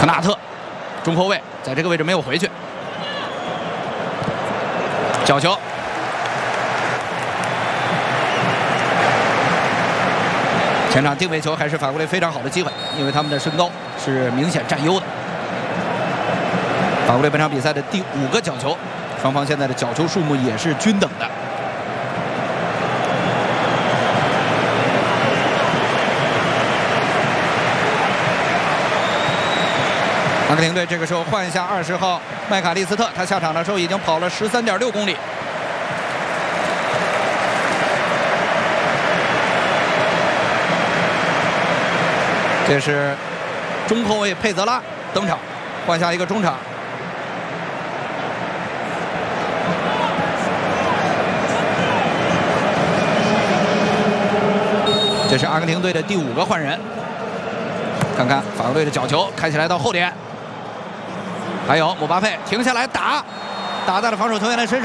科纳特，中后卫在这个位置没有回去，角球。 前场定位球还是法国队非常好的机会，因为他们的身高是明显占优的。法国队本场比赛的第5个角球，双方现在的角球数目也是均等的。阿根廷队这个时候换下20号麦卡利斯特，他下场的时候已经跑了13.6公里。 这是中后卫佩泽拉登场，换下一个中场。这是阿根廷队的第5个换人。看看法国队的角球开起来到后点，还有姆巴佩停下来打在了防守球员的身上。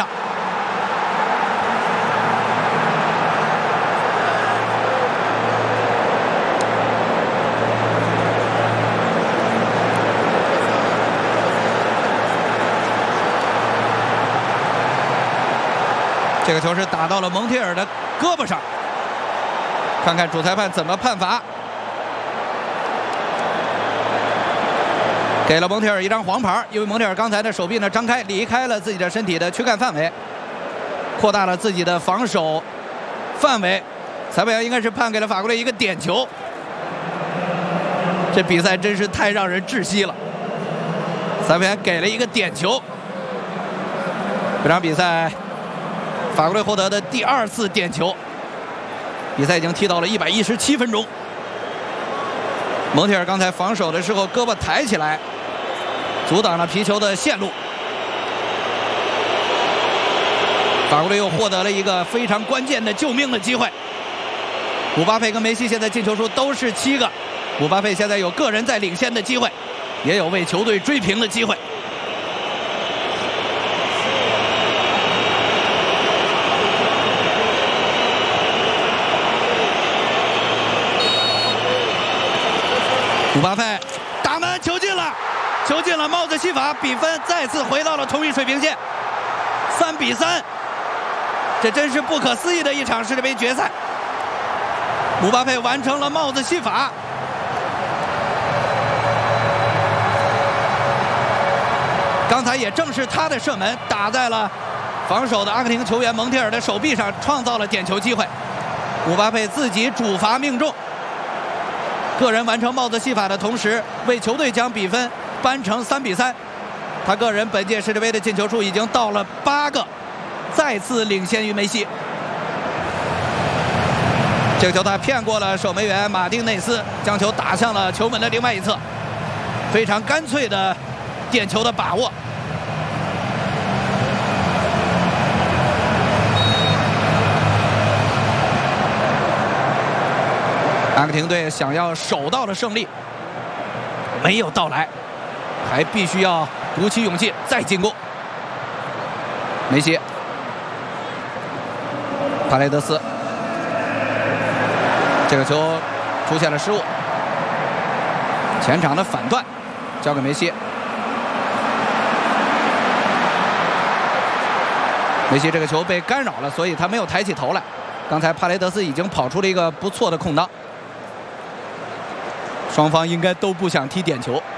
这个球是打到了蒙铁尔的胳膊上，看看主裁判怎么判罚。给了蒙铁尔一张黄牌，因为蒙铁尔刚才的手臂呢张开，离开了自己的身体的躯干范围，扩大了自己的防守范围。裁判员应该是判给了法国队一个点球。这比赛真是太让人窒息了。裁判员给了一个点球。这场比赛。 法国队获得的第2次点球，比赛已经踢到了117分钟。蒙铁尔刚才防守的时候胳膊抬起来，阻挡了皮球的线路。法国队又获得了一个非常关键的救命的机会。姆巴佩跟梅西现在进球数都是7个，姆巴佩现在有个人在领先的机会，也有为球队追平的机会。 姆巴佩打门球进了，球进了，帽子戏法，比分再次回到了同一水平线，3比3。这真是不可思议的一场世界杯决赛。姆巴佩完成了帽子戏法，刚才也正是他的射门打在了防守的阿根廷球员蒙铁尔的手臂上，创造了点球机会。姆巴佩自己主罚命中。 个人完成帽子戏法的同时，为球队将比分扳成3比3。他个人本届世界杯的进球数已经到了8个，再次领先于梅西。这个球他骗过了守门员马丁内斯，将球打向了球门的另外一侧，非常干脆的点球的把握。 阿根廷队想要守到的胜利没有到来，还必须要鼓起勇气再进攻。梅西、帕雷德斯，这个球出现了失误，前场的反断交给梅西。梅西这个球被干扰了，所以他没有抬起头来。刚才帕雷德斯已经跑出了一个不错的空当。 双方应该都不想踢点球。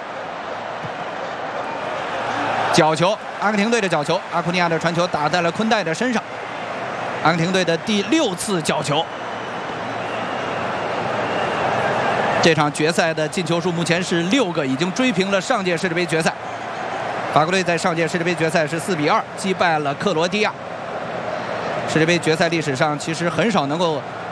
角球，阿根廷队的角球，阿库尼亚的传球打在了昆代的身上。阿根廷队的第6次角球。这场决赛的进球数目前是6个，已经追平了上届世界杯决赛。法国队在上届世界杯决赛是4比2击败了克罗地亚。世界杯决赛历史上其实很少能够